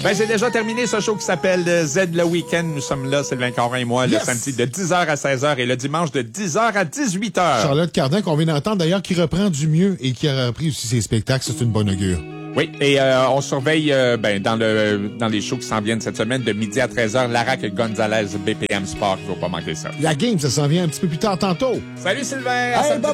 Ben, c'est déjà terminé ce show qui s'appelle Z le Week-end. Nous sommes là, Sylvain Caron et moi, le samedi de 10h à 16h et le dimanche de 10h à 18h. Charlotte Cardin, qu'on vient d'entendre d'ailleurs, qui reprend du mieux et qui a repris aussi ses spectacles. C'est une bonne augure. Oui, et on surveille dans les shows qui s'en viennent cette semaine, de midi à 13h, Larac Gonzalez BPM Sport. Il ne faut pas manquer ça. La game, ça s'en vient un petit peu plus tard tantôt. Salut Sylvain! Hey,